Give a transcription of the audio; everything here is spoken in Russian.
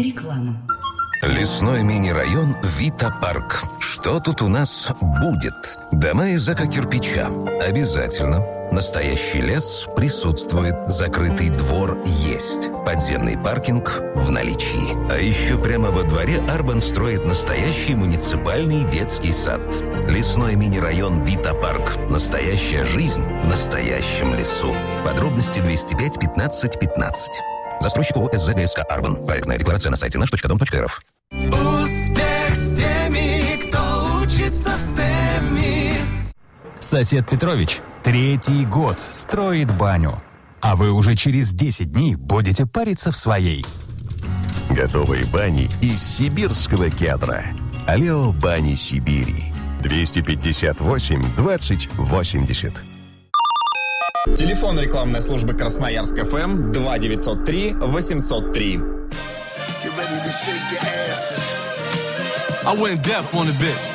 Реклама. Лесной мини-район Вита-парк. Что тут у нас будет? Дома из эко-кирпича. Обязательно. Настоящий лес присутствует. Закрытый двор есть. Подземный паркинг в наличии. А еще прямо во дворе Арбан строит настоящий муниципальный детский сад. Лесной мини-район Вита-парк. Настоящая жизнь в настоящем лесу. Подробности 205 15 15. Застройщик ООО СЗГСК «Арбан». Проектная декларация на сайте наш.дом.рф. Успех с теми, кто учится в STEM. Сосед Петрович 3-й год строит баню. А вы уже через 10 дней будете париться в своей. Готовые бани из сибирского кедра. Алео Бани Сибири. 258 20 80. Телефон рекламной службы Красноярск ФМ 2903 803. I went deaf on the bitch.